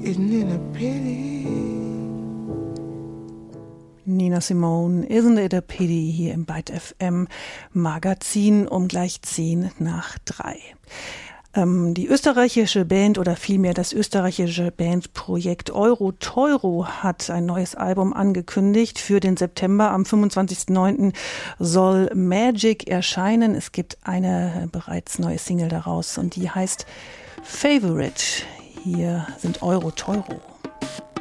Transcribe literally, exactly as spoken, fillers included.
Isn't it a pity? Nina Simone, Isn't It a Pity, hier im Byte F M Magazin um gleich zehn nach drei. Ähm, die österreichische Band oder vielmehr das österreichische Bandprojekt Euro Teuro hat ein neues Album angekündigt für den September. Am fünfundzwanzigsten neunten soll Magic erscheinen. Es gibt eine bereits neue Single daraus und die heißt Favorite. Hier sind Euro Teuro.